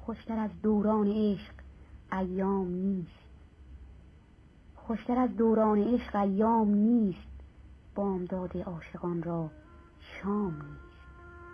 خوشتر از دوران عشق ایام نیست. خوشتر از دوران عشق ایام نیست، بامداد عاشقان را شام نیست.